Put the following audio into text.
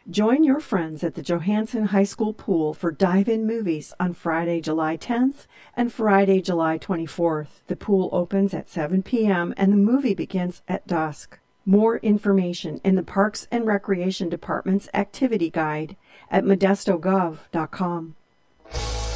Join your friends at the Johansson High School pool for dive-in movies on Friday, July 10th and Friday, July 24th. The pool opens at 7 p.m. and the movie begins at dusk. More information in the Parks and Recreation Department's activity guide at modestogov.com.